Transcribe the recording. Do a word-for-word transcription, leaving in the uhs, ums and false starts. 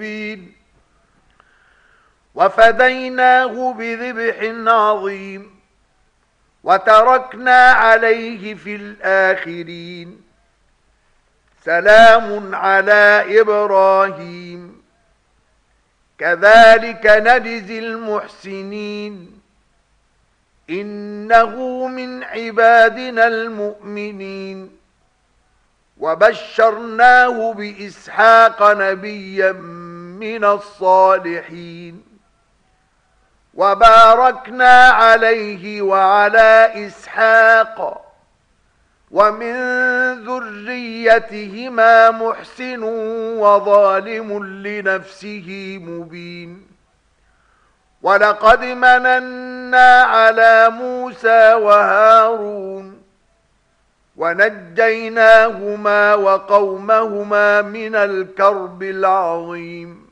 مبين وفديناه بذبح عظيم وتركنا عليه في الآخرين سلام على إبراهيم كذلك نجزي المحسنين إنه من عبادنا المؤمنين وبشرناه بإسحاق نبيا من الصالحين وباركنا عليه وعلى إسحاق ومن ذريتهما محسن وظالم لنفسه مبين ولقد مننا على موسى وهارون ونجيناهما وقومهما من الكرب العظيم